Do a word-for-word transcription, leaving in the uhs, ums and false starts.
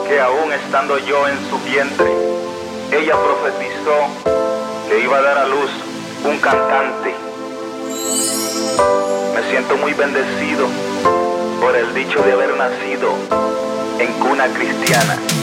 que aún estando yo en su vientre, ella profetizó que iba a dar a luz un cantante. Me siento muy bendecido por el dicho de haber nacido en cuna cristiana.